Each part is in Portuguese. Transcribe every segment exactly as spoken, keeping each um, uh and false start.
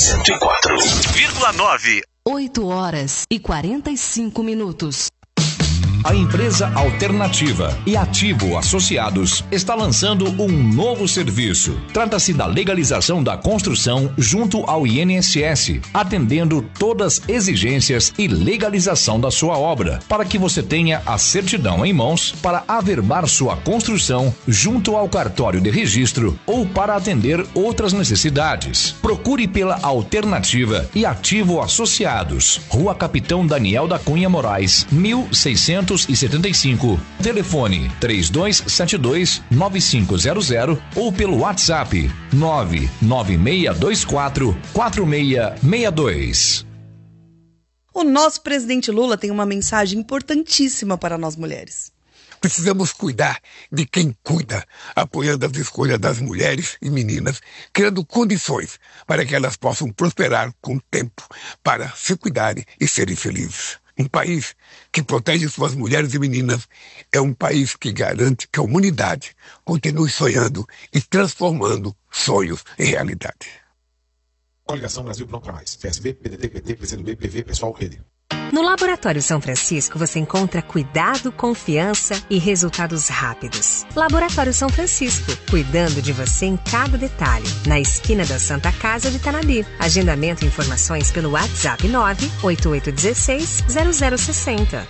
cento e quatro vírgula nove. oito horas e quarenta e cinco minutos. A empresa Alternativa e Ativo Associados está lançando um novo serviço. Trata-se da legalização da construção junto ao I N S S, atendendo todas as exigências e legalização da sua obra, para que você tenha a certidão em mãos para averbar sua construção junto ao cartório de registro ou para atender outras necessidades. Procure pela Alternativa e Ativo Associados, Rua Capitão Daniel da Cunha Moraes, mil seiscentos e setenta e cinco. Telefone três dois sete dois nove cinco zero zero ou pelo WhatsApp nove nove seis dois quatro quatro seis seis dois. O nosso presidente Lula tem uma mensagem importantíssima para nós mulheres. Precisamos cuidar de quem cuida, apoiando as escolhas das mulheres e meninas, criando condições para que elas possam prosperar com o tempo, para se cuidarem e serem felizes. Um país que protege suas mulheres e meninas é um país que garante que a humanidade continue sonhando e transformando sonhos em realidade. Coligação Brasil Pronto Pra Mais. P S B, P D T, P T, P C do B, P V, Pessoal, Rede. No Laboratório São Francisco você encontra cuidado, confiança e resultados rápidos. Laboratório São Francisco, cuidando de você em cada detalhe. Na esquina da Santa Casa de Tanabi. Agendamento e informações pelo WhatsApp nove oito oito um seis zero zero seis zero.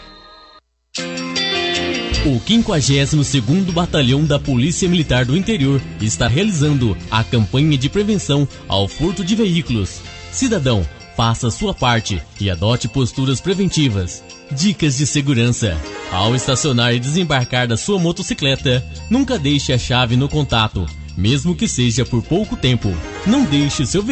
O quinquagésimo segundo Batalhão da Polícia Militar do Interior está realizando a campanha de prevenção ao furto de veículos. Cidadão, faça sua parte e adote posturas preventivas. Dicas de segurança. Ao estacionar e desembarcar da sua motocicleta, nunca deixe a chave no contato, mesmo que seja por pouco tempo. Não deixe o seu veículo